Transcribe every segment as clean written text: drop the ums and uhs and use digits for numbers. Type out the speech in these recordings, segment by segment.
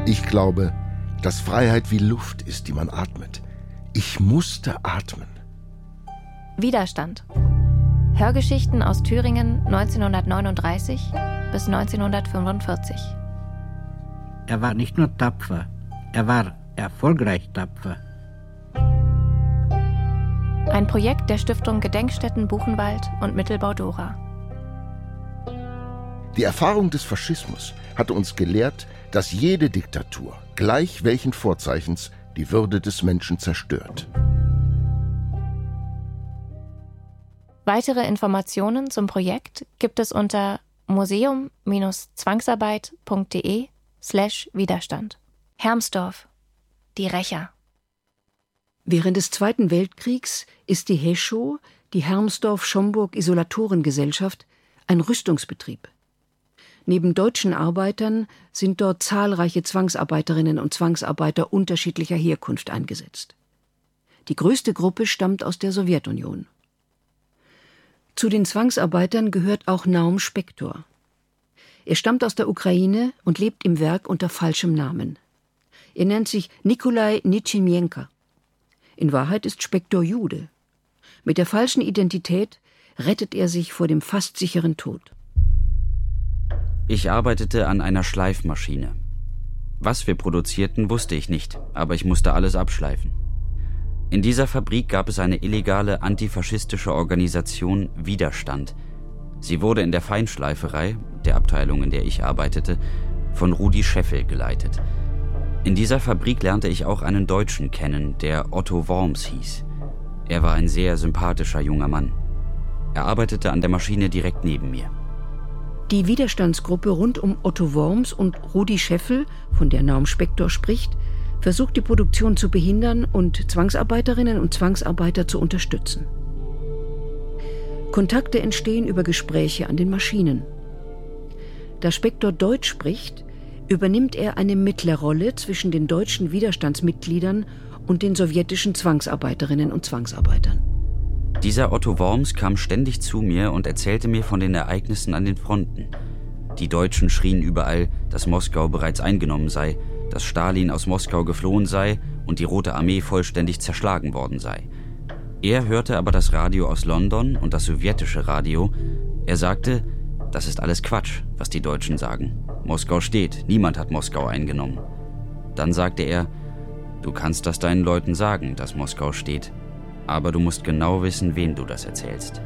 Ich glaube, dass Freiheit wie Luft ist, die man atmet. Ich musste atmen. Widerstand. Hörgeschichten aus Thüringen 1939 bis 1945. Er war nicht nur tapfer, er war erfolgreich tapfer. Ein Projekt der Stiftung Gedenkstätten Buchenwald und Mittelbau Dora. Die Erfahrung des Faschismus hatte uns gelehrt, dass jede Diktatur, gleich welchen Vorzeichens, die Würde des Menschen zerstört. Weitere Informationen zum Projekt gibt es unter museum-zwangsarbeit.de/Widerstand. Hermsdorf, die Rächer. Während des Zweiten Weltkriegs ist die Heschow, die Hermsdorf-Schomburg-Isolatorengesellschaft, ein Rüstungsbetrieb. Neben deutschen Arbeitern sind dort zahlreiche Zwangsarbeiterinnen und Zwangsarbeiter unterschiedlicher Herkunft eingesetzt. Die größte Gruppe stammt aus der Sowjetunion. Zu den Zwangsarbeitern gehört auch Naum Spektor. Er stammt aus der Ukraine und lebt im Werk unter falschem Namen. Er nennt sich Nikolai Nitschimienka. In Wahrheit ist Spektor Jude. Mit der falschen Identität rettet er sich vor dem fast sicheren Tod. Ich arbeitete an einer Schleifmaschine. Was wir produzierten, wusste ich nicht, aber ich musste alles abschleifen. In dieser Fabrik gab es eine illegale antifaschistische Organisation Widerstand. Sie wurde in der Feinschleiferei, der Abteilung, in der ich arbeitete, von Rudi Scheffel geleitet. In dieser Fabrik lernte ich auch einen Deutschen kennen, der Otto Worms hieß. Er war ein sehr sympathischer junger Mann. Er arbeitete an der Maschine direkt neben mir. Die Widerstandsgruppe rund um Otto Worms und Rudi Scheffel, von der Naum Spektor spricht, versucht die Produktion zu behindern und Zwangsarbeiterinnen und Zwangsarbeiter zu unterstützen. Kontakte entstehen über Gespräche an den Maschinen. Da Spektor Deutsch spricht, übernimmt er eine Mittlerrolle zwischen den deutschen Widerstandsmitgliedern und den sowjetischen Zwangsarbeiterinnen und Zwangsarbeitern. Dieser Otto Worms kam ständig zu mir und erzählte mir von den Ereignissen an den Fronten. Die Deutschen schrien überall, dass Moskau bereits eingenommen sei, dass Stalin aus Moskau geflohen sei und die Rote Armee vollständig zerschlagen worden sei. Er hörte aber das Radio aus London und das sowjetische Radio. Er sagte, das ist alles Quatsch, was die Deutschen sagen. Moskau steht, niemand hat Moskau eingenommen. Dann sagte er, du kannst das deinen Leuten sagen, dass Moskau steht, aber du musst genau wissen, wem du das erzählst.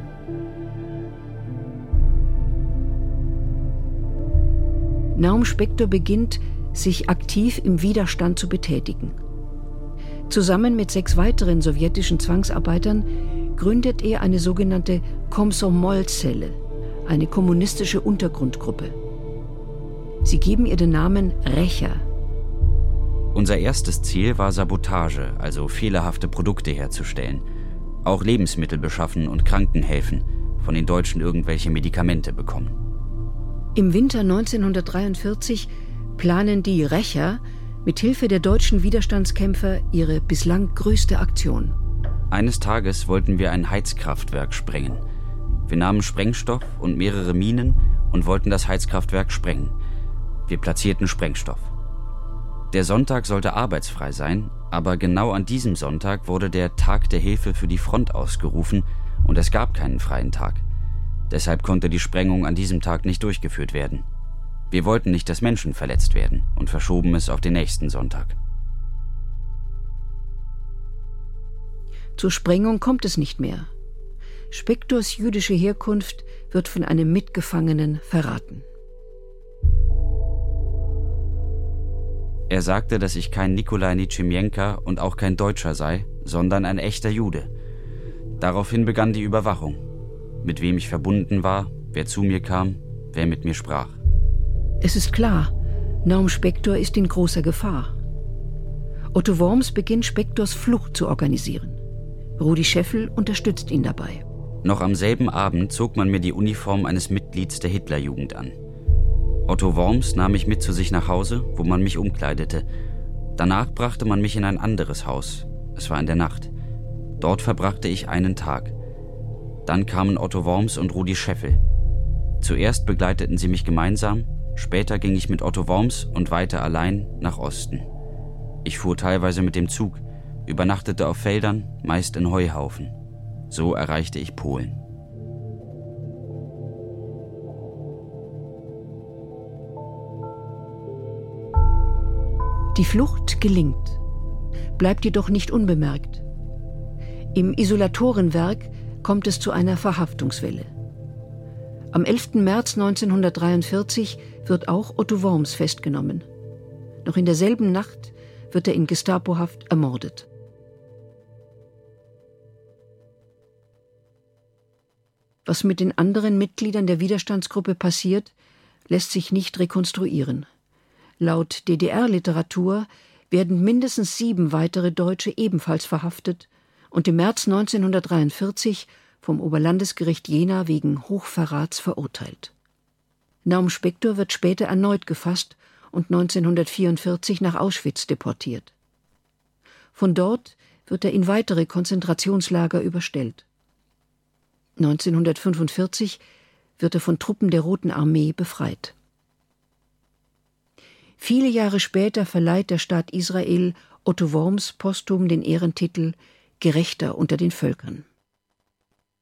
Naum Spektor beginnt, sich aktiv im Widerstand zu betätigen. Zusammen mit 6 weiteren sowjetischen Zwangsarbeitern gründet er eine sogenannte Komsomol-Zelle, eine kommunistische Untergrundgruppe. Sie geben ihr den Namen Rächer. Unser erstes Ziel war Sabotage, also fehlerhafte Produkte herzustellen. Auch Lebensmittel beschaffen und Kranken helfen, von den Deutschen irgendwelche Medikamente bekommen. Im Winter 1943 planen die Rächer mit Hilfe der deutschen Widerstandskämpfer ihre bislang größte Aktion. Eines Tages wollten wir ein Heizkraftwerk sprengen. Wir nahmen Sprengstoff und mehrere Minen und wollten das Heizkraftwerk sprengen. Wir platzierten Sprengstoff. Der Sonntag sollte arbeitsfrei sein, aber genau an diesem Sonntag wurde der Tag der Hilfe für die Front ausgerufen und es gab keinen freien Tag. Deshalb konnte die Sprengung an diesem Tag nicht durchgeführt werden. Wir wollten nicht, dass Menschen verletzt werden und verschoben es auf den nächsten Sonntag. Zur Sprengung kommt es nicht mehr. Spektors jüdische Herkunft wird von einem Mitgefangenen verraten. Er sagte, dass ich kein Nikolai Nitschimienka und auch kein Deutscher sei, sondern ein echter Jude. Daraufhin begann die Überwachung. Mit wem ich verbunden war, wer zu mir kam, wer mit mir sprach. Es ist klar, Naum Spektor ist in großer Gefahr. Otto Worms beginnt Spektors Flucht zu organisieren. Rudi Scheffel unterstützt ihn dabei. Noch am selben Abend zog man mir die Uniform eines Mitglieds der Hitlerjugend an. Otto Worms nahm mich mit zu sich nach Hause, wo man mich umkleidete. Danach brachte man mich in ein anderes Haus. Es war in der Nacht. Dort verbrachte ich einen Tag. Dann kamen Otto Worms und Rudi Scheffel. Zuerst begleiteten sie mich gemeinsam, Später ging ich mit Otto Worms und weiter allein nach Osten. Ich fuhr teilweise mit dem Zug, übernachtete auf Feldern, meist in Heuhaufen. So erreichte ich Polen. Die Flucht gelingt, bleibt jedoch nicht unbemerkt. Im Isolatorenwerk kommt es zu einer Verhaftungswelle. Am 11. März 1943 wird auch Otto Worms festgenommen. Noch in derselben Nacht wird er in Gestapohaft ermordet. Was mit den anderen Mitgliedern der Widerstandsgruppe passiert, lässt sich nicht rekonstruieren. Laut DDR-Literatur werden mindestens 7 weitere Deutsche ebenfalls verhaftet und im März 1943 vom Oberlandesgericht Jena wegen Hochverrats verurteilt. Naum Spektor wird später erneut gefasst und 1944 nach Auschwitz deportiert. Von dort wird er in weitere Konzentrationslager überstellt. 1945 wird er von Truppen der Roten Armee befreit. Viele Jahre später verleiht der Staat Israel Otto Worms posthum den Ehrentitel Gerechter unter den Völkern.